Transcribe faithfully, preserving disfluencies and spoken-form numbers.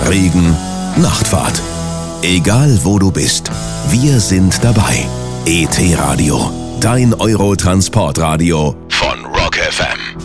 Regen, Nachtfahrt. Egal wo du bist, wir sind dabei. E T Radio, dein Euro-Transportradio von Rock F M.